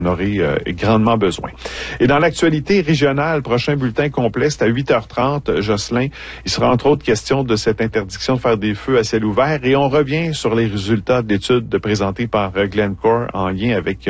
en aurez grandement besoin. Et dans l'actualité régionale, prochain bulletin complet, c'est à 8h30. Jocelyn, il sera entre autres question de cette interdiction de faire des feux à ciel ouvert et on revient sur les résultats de l'étude présentée par Glencore en lien avec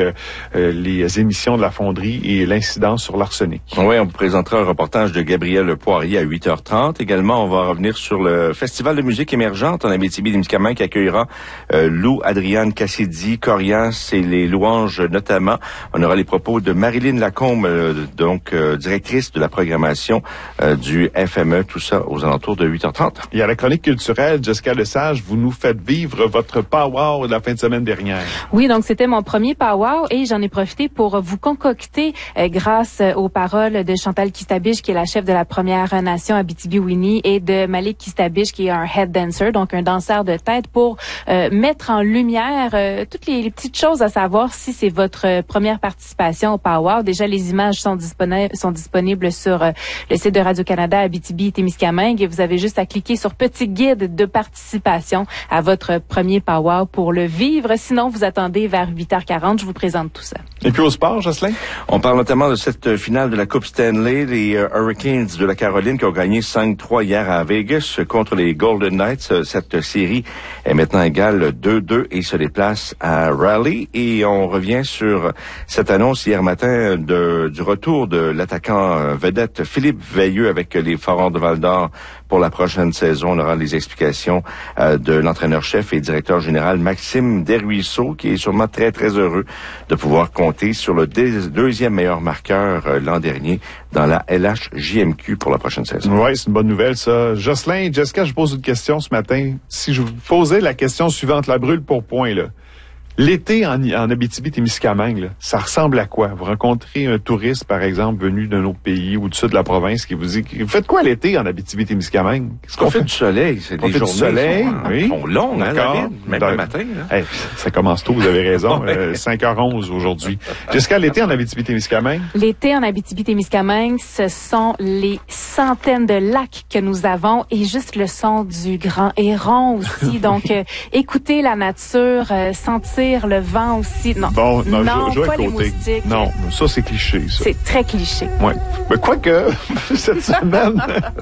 les émissions de la fonderie et l'incidence sur l'arsenic. Oui, on vous présentera un reportage de Gabriel Poirier à 8h30. Également, on va revenir sur le Festival de musique émergente en Abitibi-Témiscamingue qui accueillera Lou Adriane Cassidy, Corias et les louanges notamment. On aura les propos de Marilyn Lacombe, directrice de la programmation du FME, tout ça aux alentours de 8h30. Et à la chronique culturelle, Jessica Lesage, vous nous faites vivre votre powwow de la fin de semaine dernière. Oui, donc c'était mon premier powwow et j'en ai profité pour vous concocter, grâce aux paroles de Chantal Kistabiche, qui est la chef de la Première Nation Abitibi-Winnie, et de Malik Kistabiche, qui est un head dancer, donc un danseur de tête, pour mettre en lumière toutes les petites choses à savoir si c'est votre première participation au powwow. Déjà, les images sont disponibles sur le site de Radio-Canada Abitibi-Témiscamingue et vous avez juste à cliquer sur Petit guide de participation à votre premier powwow pour le vivre. Sinon, vous attendez vers 8h40. Je vous présente tout ça. Et puis au sport, Jocelyn? On parle notamment de cette finale de la Coupe Stanley, les Hurricanes de la Caroline qui ont gagné 5-3 hier à Vegas contre les Golden Knights. Cette série est maintenant égale 2-2 et se déplace à Raleigh. Et on revient sur cette annonce hier matin du retour de l'attaquant vedette Philippe Veilleux avec les Foreurs de Val-d'Or pour la prochaine saison. On aura les explications de l'entraîneur-chef et directeur général Maxime Desruisseaux, qui est sûrement très, très heureux de pouvoir compter sur le deuxième meilleur marqueur l'an dernier dans la LHJMQ pour la prochaine saison. Oui, c'est une bonne nouvelle, ça. Jocelyn, Jessica, je pose une question ce matin. Si je vous posais la question suivante, la brûle pour point, là. L'été en Abitibi-Témiscamingue, là, ça ressemble à quoi? Vous rencontrez un touriste, par exemple, venu d'un autre pays ou du sud de la province qui vous dit « Vous faites quoi l'été en Abitibi-Témiscamingue? » Qu'est-ce qu'on fait? Du soleil. C'est des journées sont longues, hein, David? Même le matin. Hein? Hey, ça commence tôt, vous avez raison. 5h11 aujourd'hui. Jusqu'à l'été en Abitibi-Témiscamingue? L'été en Abitibi-Témiscamingue, ce sont les centaines de lacs que nous avons et juste le son du grand héron aussi. Donc, écoutez la nature, sentir le vent aussi. Non, bon, non, je pas à les côté. moustiques. Non, ça c'est cliché, ça. C'est très cliché. Ouais. Mais quoique, cette semaine,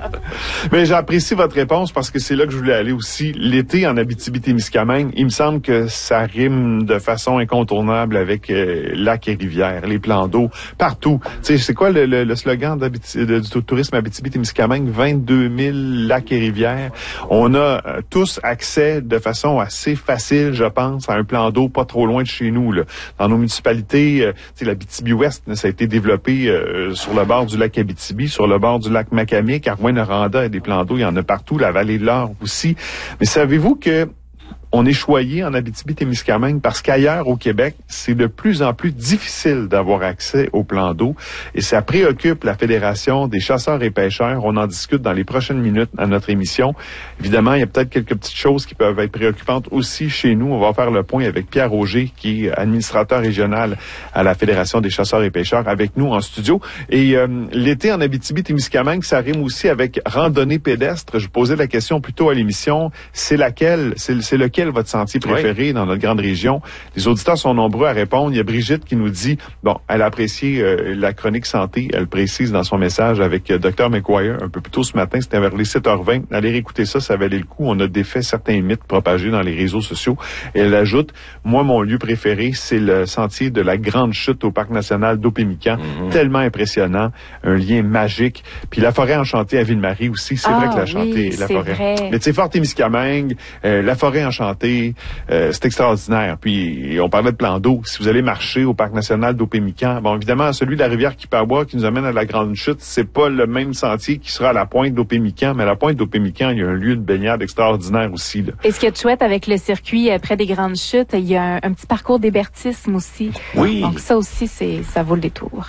mais j'apprécie votre réponse parce que c'est là que je voulais aller aussi. L'été en Abitibi-Témiscamingue, il me semble que ça rime de façon incontournable avec lacs et rivières, les plans d'eau, partout. Tu sais, c'est quoi le slogan du tourisme Abitibi-Témiscamingue? 22 000 lacs et rivières. On a tous accès de façon assez facile, je pense, à un plan d'eau pas trop loin de chez nous, là. Dans nos municipalités, l'Abitibi-Ouest, ça a été développé sur le bord du lac Abitibi, sur le bord du lac Macamique, Arrouin-Noranda, des plans d'eau, il y en a partout, la vallée de l'Or aussi. Mais savez-vous que on est choyé en Abitibi-Témiscamingue parce qu'ailleurs au Québec, c'est de plus en plus difficile d'avoir accès aux plans d'eau et ça préoccupe la Fédération des chasseurs et pêcheurs. On en discute dans les prochaines minutes à notre émission. Évidemment, il y a peut-être quelques petites choses qui peuvent être préoccupantes aussi chez nous. On va faire le point avec Pierre Auger, qui est administrateur régional à la Fédération des chasseurs et pêcheurs, avec nous en studio. Et l'été en Abitibi-Témiscamingue, ça rime aussi avec randonnée pédestre. Je posais la question plus tôt à l'émission. C'est lequel votre sentier préféré dans notre grande région? Les auditeurs sont nombreux à répondre. Il y a Brigitte qui nous dit, bon, elle a apprécié la chronique santé. Elle précise dans son message avec Dr McGuire un peu plus tôt ce matin. C'était vers les 7h20. Allez réécouter ça, ça valait le coup. On a défait certains mythes propagés dans les réseaux sociaux. Et elle ajoute, moi, mon lieu préféré, c'est le sentier de la Grande Chute au Parc national d'Opémican. Tellement impressionnant. Un lien magique. Puis la forêt enchantée à Ville-Marie aussi. C'est vrai que la forêt. Vrai. Mais tu sais, Fort-Témiscamingue, la forêt enchantée, c'est extraordinaire. Puis, on parlait de plan d'eau. Si vous allez marcher au Parc national d'Opémican, bon, évidemment, celui de la rivière Kippawa qui nous amène à la Grande Chute, c'est pas le même sentier qui sera à la pointe d'Opémican, mais à la pointe d'Opémican, il y a un lieu de baignade extraordinaire aussi, là. Et ce qui est chouette avec le circuit près des Grandes Chutes, il y a un petit parcours d'hébertisme aussi. Oui. Donc, ça aussi, ça vaut le détour.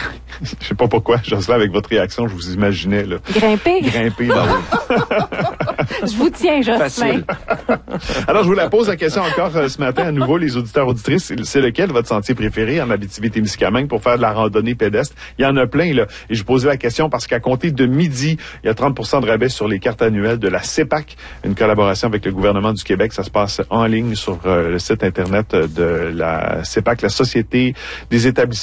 Je sais pas pourquoi, Jocelyn, avec votre réaction, je vous imaginais, là. Grimper dans l'eau. Je vous tiens, Jocelyn. Facile. Alors, je vous la pose la question encore ce matin à nouveau, les auditeurs auditrices. C'est lequel votre sentier préféré en Abitibi-Témiscamingue pour faire de la randonnée pédestre? Il y en a plein, là. Et je posais la question parce qu'à compter de midi, il y a 30% de rabais sur les cartes annuelles de la CEPAC, une collaboration avec le gouvernement du Québec. Ça se passe en ligne sur le site Internet de la CEPAC, la Société des établissements